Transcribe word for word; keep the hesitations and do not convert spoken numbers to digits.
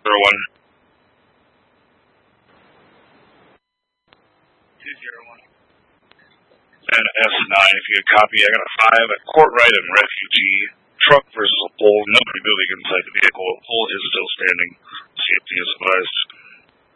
zero one. two zero one. And S nine, if you could copy, I got a five at Courtright and Refugee. Truck versus a pole, nobody moving inside the vehicle. The pole is still standing. Safety is advised.